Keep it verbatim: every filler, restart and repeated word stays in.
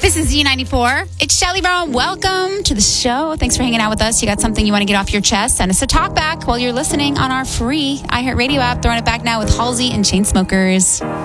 This is Z ninety-four. It's Shelly Brown. Welcome to the show. Thanks for hanging out with us. You got something you want to get off your chest? Send us a talk back while you're listening on our free iHeartRadio app. Throwing it back now with Halsey and Chainsmokers.